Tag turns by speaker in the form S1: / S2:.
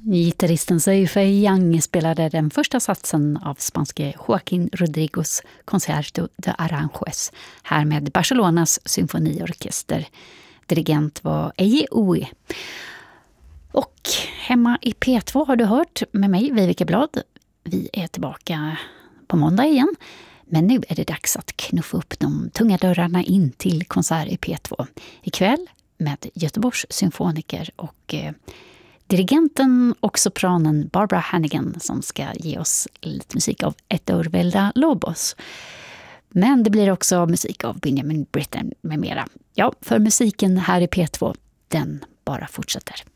S1: Gitarristen Fei Yang spelade den första satsen av spanske Joaquín Rodrigos Concierto de Aranjuez, här med Barcelonas symfoniorkester. Dirigent var Eiji Oe. Och hemma i P2 har du hört med mig, Viveke Blad. Vi är tillbaka på måndag igen. Men nu är det dags att knuffa upp de tunga dörrarna in till konsert i P2. Ikväll med Göteborgs symfoniker och dirigenten och sopranen Barbara Hannigan som ska ge oss lite musik av Héctor Villa-Lobos. Men det blir också musik av Benjamin Britten med mera. Ja, för musiken här i P2, den bara fortsätter.